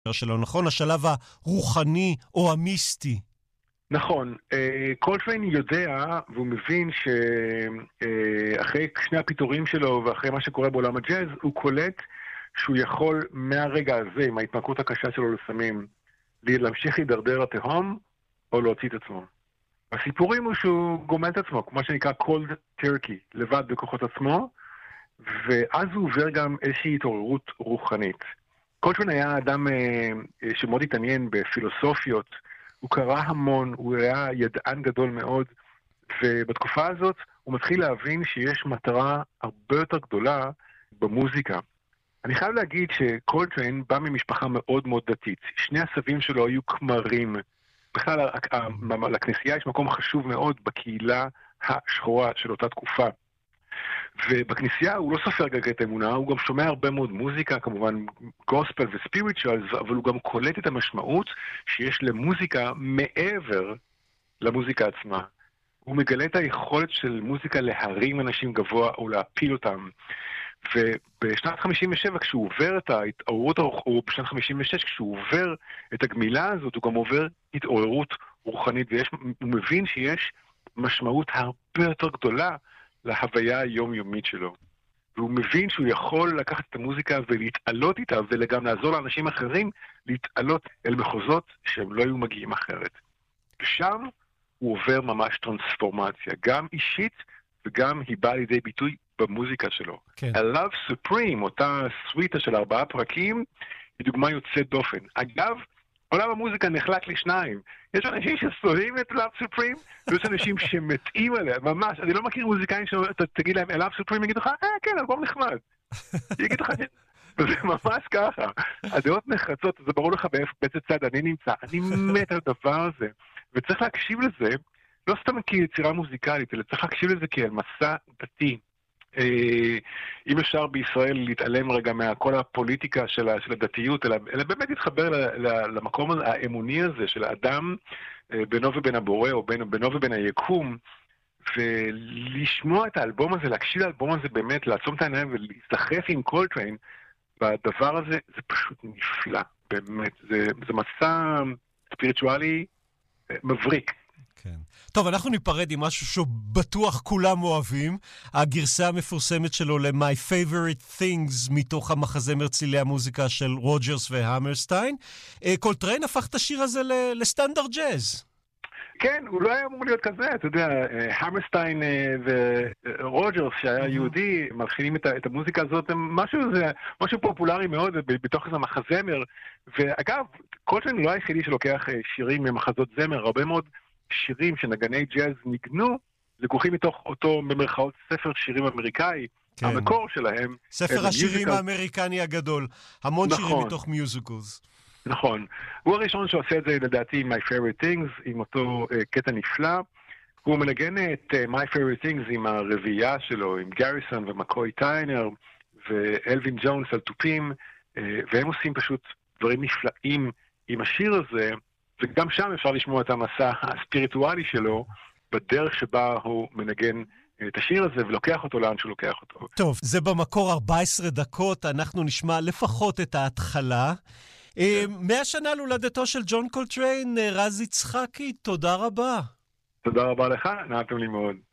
שלו, נכון? השלב הרוחני או המיסטי. נכון. קולטריין יודע, והוא מבין שאחרי שני הפיתורים שלו ואחרי מה שקורה בעולם הג'אז, הוא קולט שהוא יכול מהרגע הזה, עם ההתמכרות הקשה שלו לסמים, להמשיך להידרדר לתהום או להוציא את עצמו. הסיפורים הוא שהוא גומל את עצמו, כמו שנקרא cold turkey, לבד בכוחות עצמו, ואז הוא עובר גם איזושהי התעוררות רוחנית. קולטריין היה אדם שמאוד התעניין בפילוסופיות, הוא קרא המון, הוא היה ידען גדול מאוד, ובתקופה הזאת הוא מתחיל להבין שיש מטרה הרבה יותר גדולה במוזיקה. אני חייב להגיד שקולטריין בא ממשפחה מאוד מאוד דתית. שני הסבים שלו היו כמרים. בכלל, לכנסייה יש מקום חשוב מאוד בקהילה השחורה של אותה תקופה. ובכנסייה הוא לא סופר רק את האמונה, הוא גם שומע הרבה מאוד מוזיקה, כמובן גוספל וספיריטואל, אבל הוא גם קולט את המשמעות שיש למוזיקה מעבר למוזיקה עצמה. הוא מגלה את היכולת של מוזיקה להרים אנשים גבוה או להפיל אותם. ובשנת 57, כשהוא עובר את ההתעוררות, או בשנת 56, כשהוא עובר את הגמילה הזאת, הוא גם עובר התעוררות רוחנית, והוא מבין שיש משמעות הרבה יותר גדולה להוויה היומיומית שלו. והוא מבין שהוא יכול לקחת את המוזיקה ולהתעלות איתה, וגם לעזור לאנשים אחרים להתעלות אל מחוזות שהם לא היו מגיעים אחרת. ושם הוא עובר ממש טרנספורמציה, גם אישית וגם היא באה לידי ביטוי במוזיקה שלו. כן. A Love Supreme, אותה סוויטה של 4 פרקים, היא דוגמה יוצאת דופן. אגב, עולם המוזיקה נחלק לשניים. יש אנשים ששונאים את Love Supreme, ויש אנשים שמתאים עליה, ממש. אני לא מכיר מוזיקאים שתגיד להם, Love Supreme, יגידו לך, כן, אלבום נחמד. יגידו לך, זה ממש ככה. הדעות נחרצות, זה ברור לך באיזה צד אני נמצא. אני מת על הדבר הזה. וצריך להקשיב לזה, לא סתם כיצירה מוזיקלית, אלא צריך להקשיב לזה כאל מסע דתי. אם אפשר בישראל להתעלם רגע מהכל הפוליטיקה של הדתיות, אלא באמת להתחבר למקום האמוני הזה של האדם בינו ובין הבורא, או בינו ובין היקום, ולשמוע את האלבום הזה, להקשיב לאלבום הזה באמת, לעצום את העיניים ולהיסחף עם קולטריין, בדבר הזה זה פשוט נפלא, באמת. זה מסע ספיריטואלי מבריק. כן. טוב, אנחנו ניפרד עם משהו שבטוח כולם אוהבים, הגרסה המפורסמת שלו ל-My Favorite Things מתוך המחזמר צלילי המוזיקה של רוג'רס והמרסטיין. קולטריין הפך את השיר הזה לסטנדרט ג'אז. כן, הוא לא היה אמור להיות כזה, אתה יודע, המרסטיין ורוג'רס שהיה יהודי, מלחינים את המוזיקה הזאת, משהו פופולרי מאוד בתוך איזה מחזמר, ואגב, קולטריין לא היחידי שלוקח שירים ממחזות זמר, הרבה מאוד שירים שנגני ג'אז ניגנו, לקוחים מתוך אותו במרכאות ספר שירים אמריקאי, כן. המקור שלהם. ספר השירים האמריקני הגדול, המון נכון. שירים מתוך מיוזיקלס. נכון. הוא הראשון שעושה את זה לדעתי עם My Favorite Things, עם אותו קטע נפלא. הוא מנגן את My Favorite Things עם הרביעייה שלו, עם גריסון ומקוי טיינר ואלווין ג'ונס על תופים, והם עושים פשוט דברים נפלאים עם השיר הזה, וגם שם אפשר לשמוע את המסע הספיריטואלי שלו, בדרך שבה הוא מנגן את השיר הזה, ולוקח אותו לאן שהוא לוקח אותו. טוב, זה במקור 14 דקות, אנחנו נשמע לפחות את ההתחלה. 100 שנה להולדתו של ג'ון קולטריין, רז יצחקי, תודה רבה. תודה רבה לך, נעתם לי מאוד.